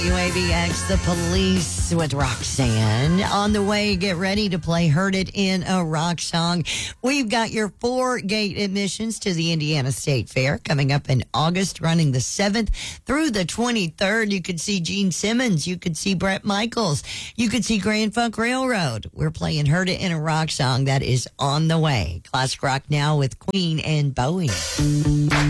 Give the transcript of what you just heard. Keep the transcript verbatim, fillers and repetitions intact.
U A B X, The Police with Roxanne. On the way, get ready to play Heard It in a Rock Song. We've got your four gate admissions to the Indiana State Fair coming up in August, running the seventh through the twenty-third. You could see Gene Simmons. You could see Bret Michaels. You could see Grand Funk Railroad. We're playing Heard It in a Rock Song. That is on the way. Classic rock now with Queen and Bowie.